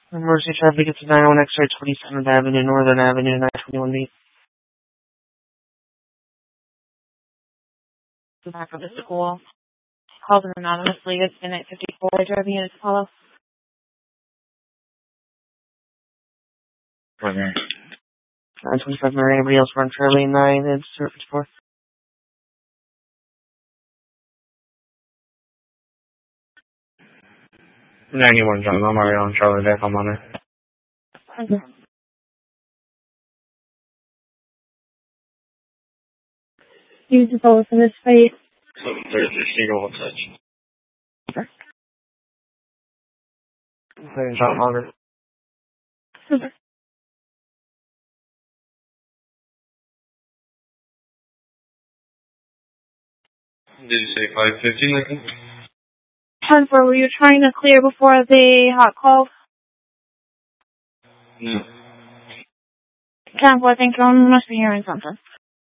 Emergency traffic gets to 901 X-ray 27th Avenue, Northern Avenue, 921B. Back from the school. Called an anonymously. It's been at 54. Driving units follow. Okay. 925 Murray, anybody else run Charlie 9 and 54? $91 John, I'm already on Charlie Deck, I'm on it. Okay. Use the follow for this fight. 730, single one touch. Sure. Second shot longer. Super. Did you say 550, Lincoln? 10-4, were you trying to clear before the hot call? No. 10-4, thank you. I must be hearing something.